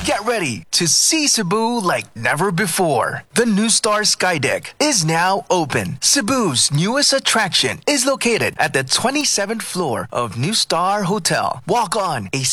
Get ready to see Cebu like never before. The New Star Skydeck is now open. Cebu's newest attraction is located at the 27th floor of New Star Hotel. Walk on a